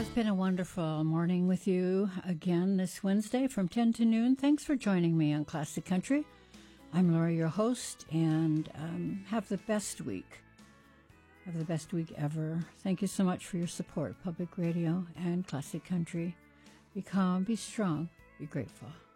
it's been a wonderful morning with you again this Wednesday from 10 to noon. Thanks for joining me on Classic Country. I'm Laura, your host, and have the best week. Have the best week ever. Thank you so much for your support, Public Radio and Classic Country. Be calm, be strong, be grateful.